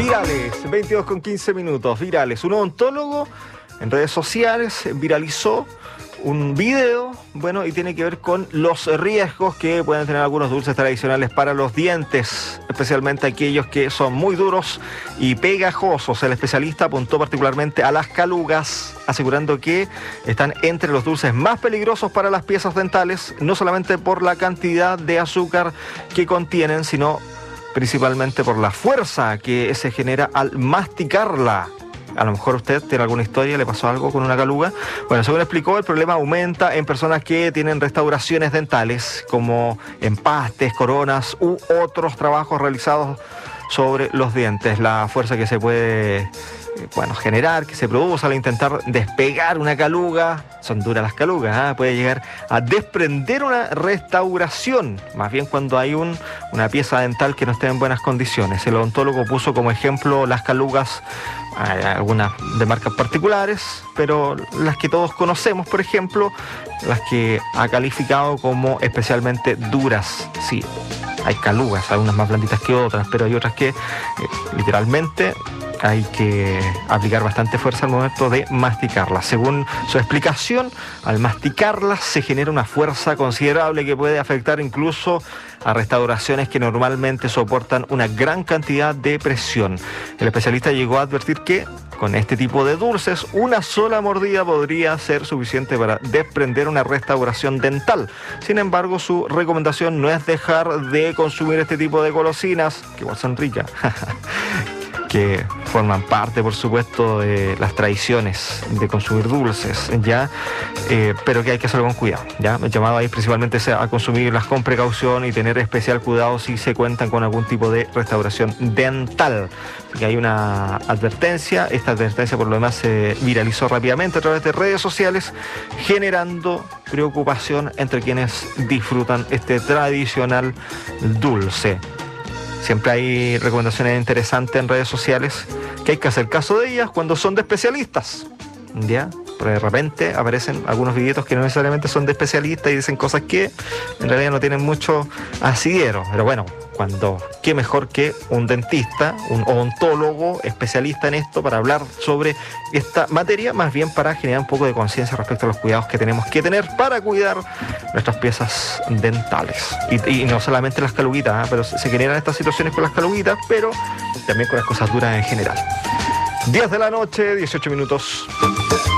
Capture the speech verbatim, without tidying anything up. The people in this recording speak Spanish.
Virales, veintidós con quince minutos, virales. Un odontólogo en redes sociales viralizó un video, bueno, y tiene que ver con los riesgos que pueden tener algunos dulces tradicionales para los dientes, especialmente aquellos que son muy duros y pegajosos. El especialista apuntó particularmente a las calugas, asegurando que están entre los dulces más peligrosos para las piezas dentales, no solamente por la cantidad de azúcar que contienen, sino principalmente por la fuerza que se genera al masticarla. A lo mejor usted tiene alguna historia, le pasó algo con una caluga. Bueno, según explicó, el problema aumenta en personas que tienen restauraciones dentales, como empastes, coronas u otros trabajos realizados sobre los dientes. La fuerza que se puede bueno, generar, que se produce al intentar despegar una caluga, son duras las calugas, ¿eh? Puede llegar a desprender una restauración, más bien cuando hay un, una pieza dental que no esté en buenas condiciones. El odontólogo puso como ejemplo las calugas, hay algunas de marcas particulares, pero las que todos conocemos, por ejemplo, las que ha calificado como especialmente duras. Sí, hay calugas, algunas más blanditas que otras, pero hay otras que eh, literalmente hay que aplicar bastante fuerza al momento de masticarlas. Según su explicación, al masticarlas se genera una fuerza considerable que puede afectar incluso a restauraciones que normalmente soportan una gran cantidad de presión. El especialista llegó a advertir que con este tipo de dulces, una sola mordida podría ser suficiente para desprender una restauración dental. Sin embargo, su recomendación no es dejar de consumir este tipo de golosinas, que igual son ricas, que forman parte, por supuesto, de las tradiciones de consumir dulces, ¿ya? Eh, pero que hay que hacerlo con cuidado, ¿ya? El llamado ahí principalmente es a consumirlas con precaución y tener especial cuidado si se cuentan con algún tipo de restauración dental. Así que hay una advertencia. Esta advertencia, por lo demás, se viralizó rápidamente a través de redes sociales, generando preocupación entre quienes disfrutan este tradicional dulce. Siempre hay recomendaciones interesantes en redes sociales que hay que hacer caso de ellas cuando son de especialistas, ¿ya? Pero de repente aparecen algunos videitos que no necesariamente son de especialistas y dicen cosas que en realidad no tienen mucho asidero. Pero bueno, cuando, qué mejor que un dentista, un odontólogo especialista en esto para hablar sobre esta materia, más bien para generar un poco de conciencia respecto a los cuidados que tenemos que tener para cuidar nuestras piezas dentales. Y, y no solamente las caluguitas, ¿eh? Pero se generan estas situaciones con las caluguitas, pero también con las cosas duras en general. diez de la noche, dieciocho minutos.